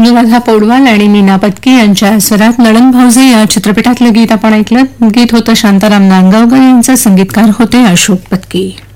अनुराधा पौडवाल आणि मीना पत्की यांच्या स्वरात नळन भाऊजे या चित्रपटातलं गीत आपण ऐकलं. गीत होतं शांताराम नांदगावकर यांचं, संगीतकार होते अशोक पत्की.